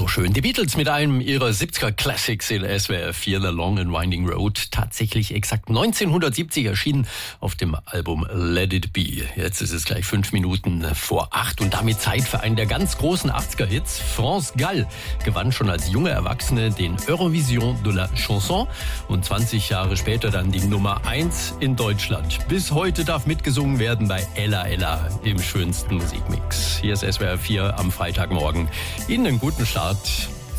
schön. Die Beatles mit einem ihrer 70er Classics in SWR 4, The Long and Winding Road. Tatsächlich exakt 1970 erschienen auf dem Album Let It Be. Jetzt ist es gleich 5 Minuten vor 8 und damit Zeit für einen der ganz großen 80er-Hits. France Gall gewann schon als junge Erwachsene den Eurovision de la Chanson und 20 Jahre später dann die Nummer 1 in Deutschland. Bis heute darf mitgesungen werden bei Ella Ella im schönsten Musikmix. Hier ist SWR 4 am Freitagmorgen. Ihnen einen guten Start.